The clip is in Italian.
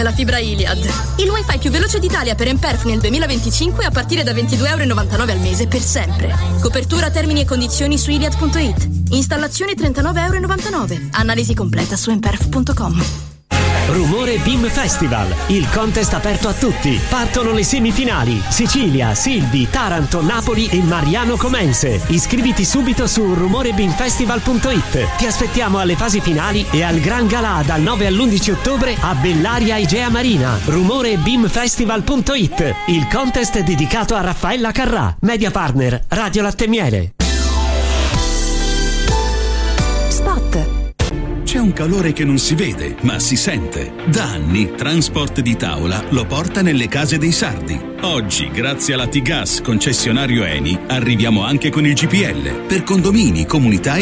La fibra Iliad. Il wifi più veloce d'Italia per Emperf nel 2025 a partire da €22,99 al mese per sempre. Copertura, termini e condizioni su iliad.it. Installazione €39,99. Analisi completa su emperf.com. Rumore Beam Festival, il contest aperto a tutti. Partono le semifinali: Sicilia, Silvi, Taranto, Napoli e Mariano Comense. Iscriviti subito su rumorebeamfestival.it. Ti aspettiamo alle fasi finali e al Gran Galà dal 9 all'11 ottobre a Bellaria Igea Marina. Rumorebeamfestival.it, il contest dedicato a Raffaella Carrà, media partner Radio Latte Miele. Spot. C'è un calore che non si vede, ma si sente. Da anni Transport di Tavola lo porta nelle case dei sardi. Oggi, grazie alla T-Gas concessionario Eni, arriviamo anche con il GPL per condomini, comunità